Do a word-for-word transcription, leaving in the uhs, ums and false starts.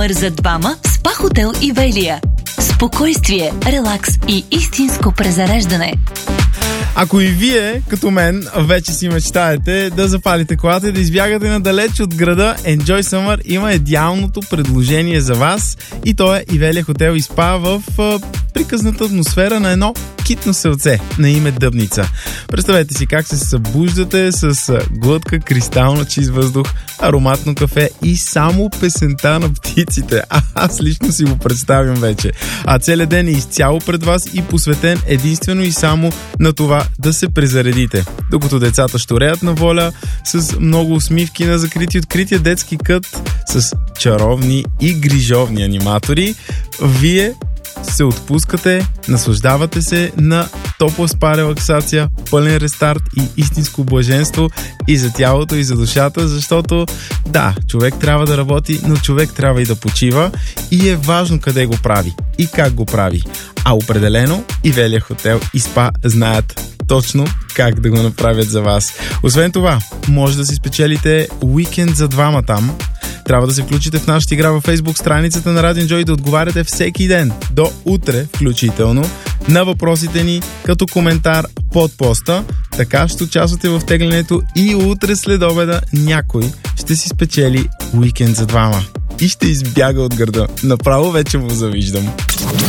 Summer за двама в Спа Хотел Ивелия. Спокойствие, релакс и истинско презареждане. Ако и вие, като мен, вече си мечтаете да запалите колата и да избягате надалеч от града, Enjoy Summer има идеалното предложение за вас и то е Ивелия Хотел и Спа в а, приказната атмосфера на едно китно селце на име Дъбница. Представете си как се събуждате с а, глътка кристално чист въздух, ароматно кафе и само песента на птиците. А, аз лично си го представям вече. А целият ден е изцяло пред вас и посветен единствено и само на това да се презаредите. Докато децата щуреят на воля с много усмивки на закрити открития детски кът с чаровни и грижовни аниматори, вие се отпускате, наслаждавате се на топла спа релаксация, пълен рестарт и истинско блаженство и за тялото, и за душата, защото да, човек трябва да работи, но човек трябва и да почива и е важно къде го прави и как го прави. А определено Ивелия Хотел и Спа знаят точно как да го направят за вас. Освен това, може да си спечелите уикенд за двама там. Трябва да се включите в нашата игра във Facebook страницата на Radio Enjoy и да отговаряте всеки ден до утре включително на въпросите ни като коментар под поста. Така ще участвате в теглянето и утре след обеда някой ще си спечели уикенд за двама и ще избяга от града. Направо вече му завиждам.